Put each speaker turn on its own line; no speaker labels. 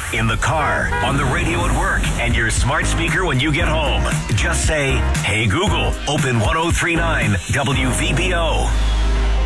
in the car, on the radio at work, and your smart speaker when you get home. Just say, "Hey Google, open 1039 WVBO."